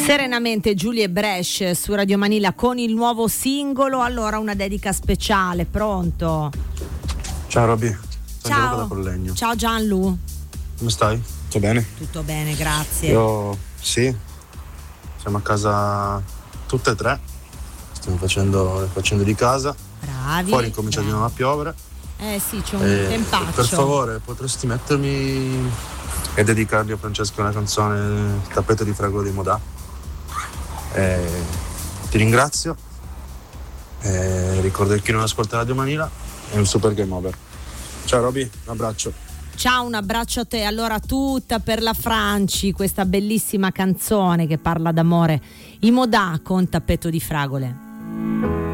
Serenamente Giulia e Brescia su Radio Manila con il nuovo singolo. Allora, una dedica speciale, pronto? Ciao Roby, ciao. Da Collegno. Ciao Gianlu. Come stai? Tutto bene? Tutto bene, grazie. Io sì, siamo a casa tutte e tre, stiamo facendo di casa. Bravi. Fuori comincia di nuovo a piovere. Sì, c'è un tempaccio. Per favore, potresti mettermi e dedicargli a Francesco una canzone, Il tappeto di fragole di Modà. Ti ringrazio. Ricordo che chi non ascolta Radio Manila è un super game over. Ciao Roby, un abbraccio. Ciao, un abbraccio a te. Allora, tutta per la Franci, questa bellissima canzone che parla d'amore, I Modà con Tappeto di fragole.